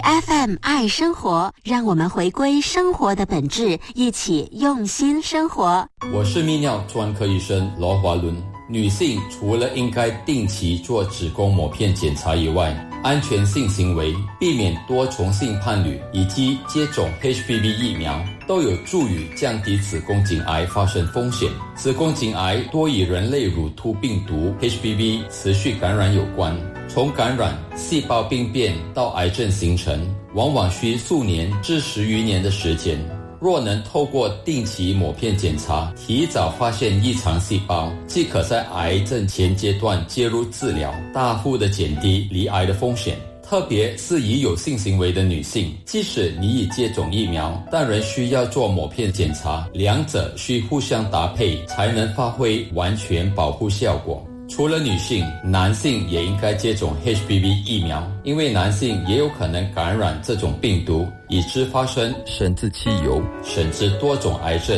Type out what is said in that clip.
FM 爱生活，让我们回归生活的本质，一起用心生活。 我是泌尿专科医生罗华伦。女性除了应该定期做子宫抹片检查以外，安全性行为、避免多重性伴侣以及接种 HPV 疫苗都有助于降低子宫颈癌发生风险。子宫颈癌多与人类乳突病毒 HPV 持续感染有关，从感染、细胞病变到癌症形成，往往需数年至10余年的时间。若能透过定期抹片检查，提早发现异常细胞，即可在癌症前阶段介入治疗，大幅地减低罹癌的风险。特别是已有性行为的女性，即使你已接种疫苗，但仍需要做抹片检查，两者需互相搭配，才能发挥完全保护效果。除了女性，男性也应该接种 HPV 疫苗，因为男性也有可能感染这种病毒，以致发生生殖器疣甚至多种癌症。